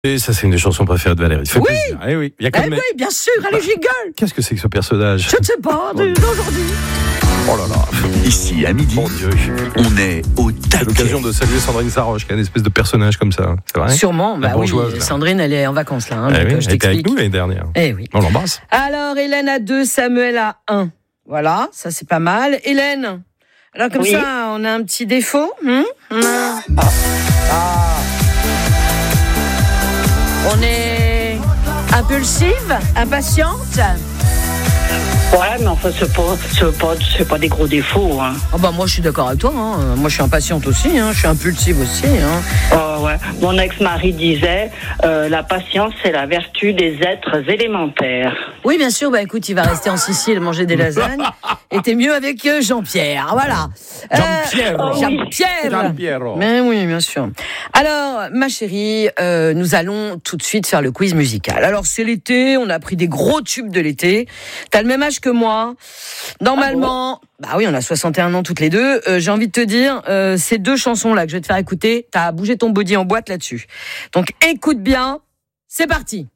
Et ça, c'est une des chansons préférées de Valérie. Ça fait Oui. plaisir. Eh oui, il y a quand même... Oui, bien sûr, allez, j'y gueule. Qu'est-ce que c'est que ce personnage? Je ne sais pas, d'aujourd'hui. Oh là là. Ici, à midi, Mon Dieu. on est au C'est taquet. l'occasion de saluer Sandrine Saroche, qui est une espèce de personnage comme ça. C'est vrai? Sûrement, La bah oui. bourgeoise, là. Sandrine, elle est en vacances là. Eh Donc, oui, je elle était avec t'explique. nous l'année dernière. Eh oui. On l'embrasse. Alors, Hélène a 2, Samuel a 1. Voilà, ça c'est pas mal. Hélène, alors comme Oui. ça, on a un petit défaut. On est impulsive, impatiente. Ouais, mais enfin, c'est pas des gros défauts. Hein. Oh bah moi je suis d'accord avec toi. Hein. Moi je suis impatiente aussi. Hein. Je suis impulsive aussi. Hein. Oh, ouais. Mon ex-mari disait la patience, c'est la vertu des êtres élémentaires. Oui, bien sûr. Bah écoute, il va rester en Sicile manger des lasagnes. Et t'es mieux avec Jean-Pierre. Voilà. Jean-Pierre. Jean-Pierre. Jean-Pierre. Mais oui, bien sûr. Alors, ma chérie, nous allons tout de suite faire le quiz musical. Alors, c'est l'été, on a pris des gros tubes de l'été. T'as le même âge que moi. Normalement, bah oui, on a 61 ans toutes les deux. J'ai envie de te dire, ces 2 chansons-là que je vais te faire écouter, t'as bougé ton body en boîte là-dessus. Donc, écoute bien, c'est parti.